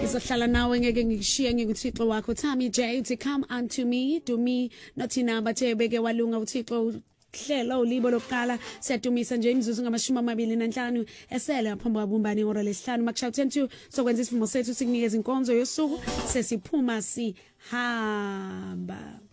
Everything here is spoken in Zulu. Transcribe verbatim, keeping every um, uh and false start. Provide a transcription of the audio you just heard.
ngizohlala nawe ngeke ngikushiye ngikuthixo wakho. Tammy J to come unto me, to me nothi namba thebeke walunga uthixo hlelo ulibo lokuqala siyadumisa nje imizuzu ngamashumi amabili nanhlanu esele ngaphambi kwabumbani ihora lesihlanu makushawu ten two sokwenza isivumo sethu sikunikeza inkonzo yosuku sesiphuma sihamba.